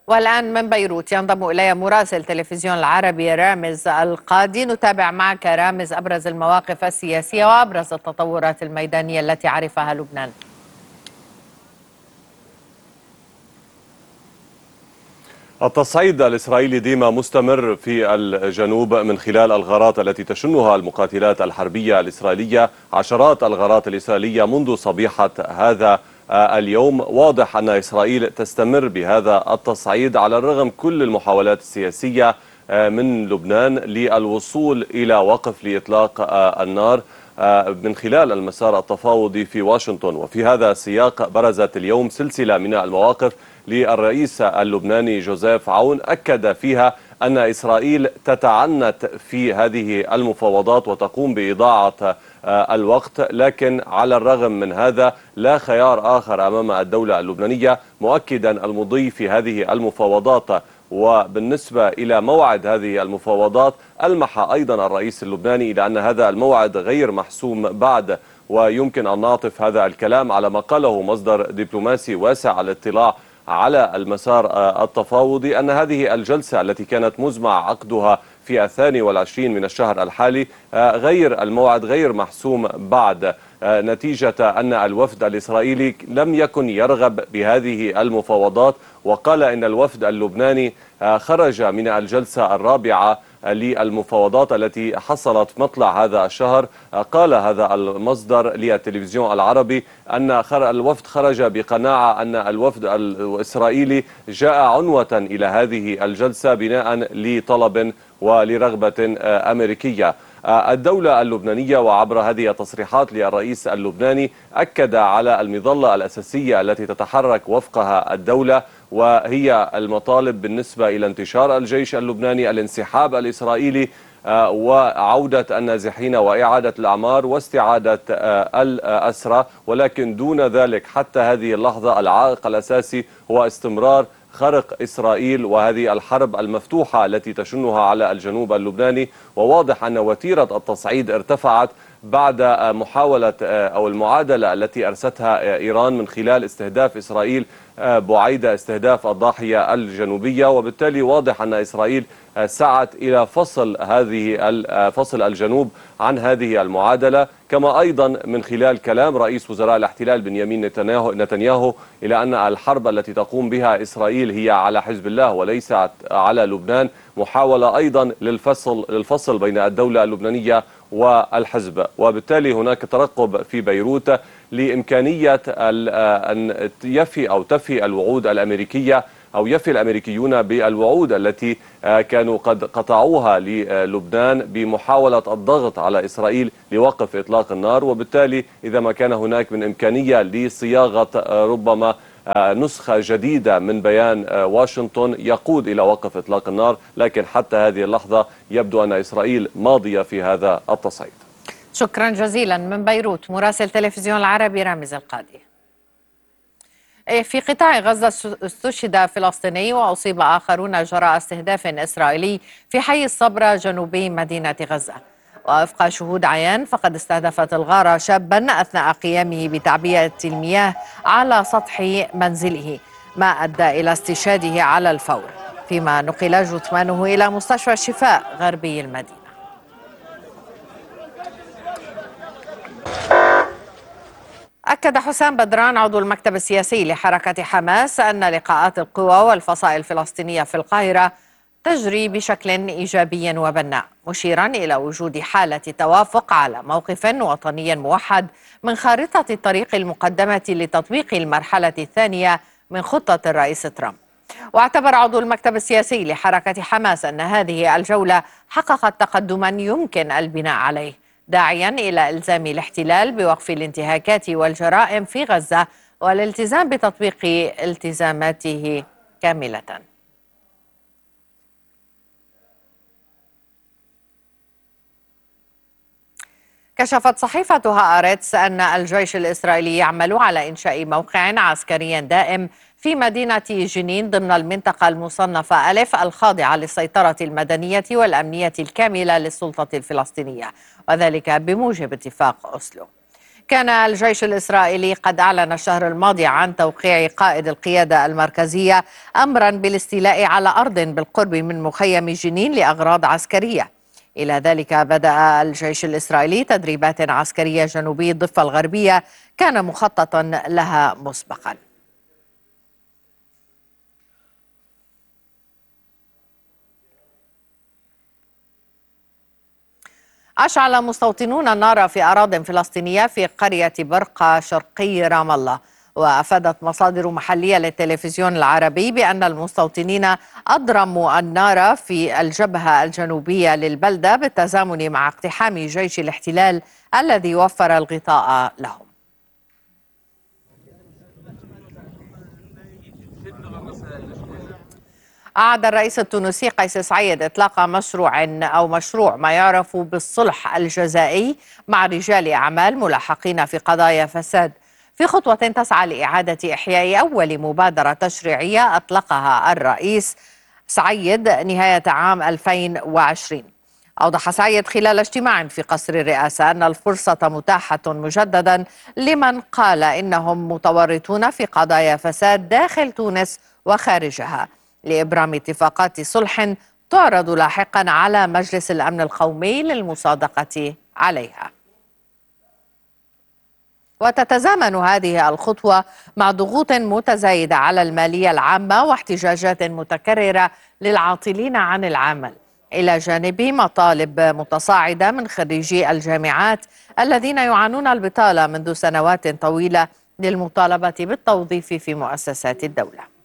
والآن من بيروت ينضم إلي مراسل تلفزيون العربي رامز القاضي. نتابع معك رامز أبرز المواقف السياسية وأبرز التطورات الميدانية التي عرفها لبنان. التصعيد الإسرائيلي ديما مستمر في الجنوب من خلال الغارات التي تشنها المقاتلات الحربية الإسرائيلية. عشرات الغارات الإسرائيلية منذ صبيحة هذا اليوم. واضح أن إسرائيل تستمر بهذا التصعيد على الرغم كل المحاولات السياسية من لبنان للوصول إلى وقف لإطلاق النار من خلال المسار التفاوضي في واشنطن. وفي هذا السياق برزت اليوم سلسلة من المواقف للرئيس اللبناني جوزيف عون، أكد فيها أن إسرائيل تتعنت في هذه المفاوضات وتقوم بإضاعة الوقت، لكن على الرغم من هذا لا خيار آخر أمام الدولة اللبنانية، مؤكدا المضي في هذه المفاوضات. وبالنسبة إلى موعد هذه المفاوضات ألمح أيضا الرئيس اللبناني إلى أن هذا الموعد غير محسوم بعد، ويمكن أن نعطف هذا الكلام على ما قاله مصدر دبلوماسي واسع الاطلاع على المسار التفاوضي، أن هذه الجلسة التي كانت مزمع عقدها في 22 من الشهر الحالي غير الموعد غير محسوم بعد، نتيجة أن الوفد الإسرائيلي لم يكن يرغب بهذه المفاوضات. وقال إن الوفد اللبناني خرج من الجلسة الرابعة للمفاوضات التي حصلت مطلع هذا الشهر. قال هذا المصدر للتلفزيون العربي أن الوفد خرج بقناعة أن الوفد الإسرائيلي جاء عنوة إلى هذه الجلسة بناء لطلب ولرغبة أمريكية. الدولة اللبنانية وعبر هذه التصريحات للرئيس اللبناني أكد على المظلة الأساسية التي تتحرك وفقها الدولة، وهي المطالب بالنسبة إلى انتشار الجيش اللبناني، الانسحاب الإسرائيلي، وعودة النازحين وإعادة الأعمار واستعادة الأسرى. ولكن دون ذلك حتى هذه اللحظة العائق الأساسي هو استمرار خرق إسرائيل وهذه الحرب المفتوحة التي تشنها على الجنوب اللبناني. وواضح أن وتيرة التصعيد ارتفعت بعد محاولة أو المعادلة التي أرستها إيران من خلال استهداف إسرائيل بعيدة استهداف الضاحية الجنوبية، وبالتالي واضح أن إسرائيل سعت إلى فصل الجنوب عن هذه المعادلة، كما أيضا من خلال كلام رئيس وزراء الاحتلال بنيامين نتنياهو إلى أن الحرب التي تقوم بها إسرائيل هي على حزب الله وليست على لبنان، محاولة أيضا للفصل بين الدولة اللبنانية والحزب. وبالتالي هناك ترقب في بيروت لإمكانية أن تفي الوعود الأمريكية أو يفي الأمريكيون بالوعود التي كانوا قد قطعوها للبنان بمحاولة الضغط على إسرائيل لوقف إطلاق النار. وبالتالي إذا ما كان هناك من إمكانية لصياغة ربما نسخة جديدة من بيان واشنطن يقود إلى وقف إطلاق النار، لكن حتى هذه اللحظة يبدو أن إسرائيل ماضية في هذا التصعيد. شكرا جزيلا من بيروت مراسل تلفزيون العربي رامز القاضي. في قطاع غزة استشهد فلسطيني وأصيب آخرون جراء استهداف إسرائيلي في حي الصبرا جنوبي مدينة غزة. ووفق شهود عيان فقد استهدفت الغارة شابا أثناء قيامه بتعبئة المياه على سطح منزله، ما أدى إلى استشهاده على الفور، فيما نقل جثمانه إلى مستشفى الشفاء غربي المدينة. أكد حسام بدران عضو المكتب السياسي لحركة حماس أن لقاءات القوى والفصائل الفلسطينية في القاهرة تجري بشكل إيجابي وبناء، مشيرا إلى وجود حالة توافق على موقف وطني موحد من خارطة الطريق المقدمة لتطبيق المرحلة الثانية من خطة الرئيس ترامب. واعتبر عضو المكتب السياسي لحركة حماس أن هذه الجولة حققت تقدما يمكن البناء عليه، داعيا إلى إلزام الاحتلال بوقف الانتهاكات والجرائم في غزة والالتزام بتطبيق التزاماته كاملة. كشفت صحيفة هآرتس أن الجيش الإسرائيلي يعمل على إنشاء موقع عسكري دائم في مدينة جنين ضمن المنطقة المصنفة ألف الخاضعة للسيطرة المدنية والأمنية الكاملة للسلطة الفلسطينية، وذلك بموجب اتفاق أوسلو. كان الجيش الإسرائيلي قد أعلن الشهر الماضي عن توقيع قائد القيادة المركزية أمرا بالاستيلاء على أرض بالقرب من مخيم جنين لأغراض عسكرية. إلى ذلك بدأ الجيش الإسرائيلي تدريبات عسكرية جنوبي الضفة الغربية كان مخططا لها مسبقا. أشعل مستوطنون النار في أراضٍ فلسطينية في قرية برقة شرقي رام الله. وأفادت مصادر محلية للتلفزيون العربي بأن المستوطنين أضرموا النار في الجبهة الجنوبية للبلدة بالتزامن مع اقتحام جيش الاحتلال الذي وفر الغطاء لهم. أعاد الرئيس التونسي قيس سعيد إطلاق مشروع ما يعرف بالصلح الجزائي مع رجال أعمال ملاحقين في قضايا فساد، في خطوة تسعى لإعادة إحياء أول مبادرة تشريعية أطلقها الرئيس سعيد نهاية عام 2020. أوضح سعيد خلال اجتماع في قصر الرئاسة أن الفرصة متاحة مجددا لمن قال إنهم متورطون في قضايا فساد داخل تونس وخارجها لإبرام اتفاقات صلح تعرض لاحقا على مجلس الأمن القومي للمصادقة عليها. وتتزامن هذه الخطوة مع ضغوط متزايدة على المالية العامة واحتجاجات متكررة للعاطلين عن العمل، إلى جانب مطالب متصاعدة من خريجي الجامعات الذين يعانون البطالة منذ سنوات طويلة للمطالبة بالتوظيف في مؤسسات الدولة.